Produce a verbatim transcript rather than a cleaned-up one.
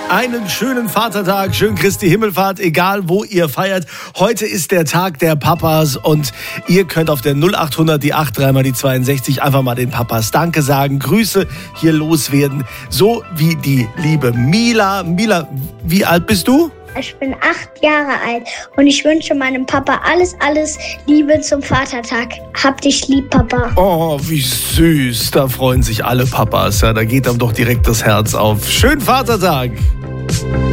Einen schönen Vatertag, schön Christi Himmelfahrt, egal wo ihr feiert. Heute ist der Tag der Papas und ihr könnt auf der null acht hundert die acht drei mal die zweiundsechzig einfach mal den Papas Danke sagen, Grüße hier loswerden. So wie die liebe Mila. Mila, wie alt bist du? Ich bin acht Jahre alt und ich wünsche meinem Papa alles, alles Liebe zum Vatertag. Hab dich lieb, Papa. Oh, wie süß. Da freuen sich alle Papas. Ja, da geht einem doch direkt das Herz auf. Schönen Vatertag.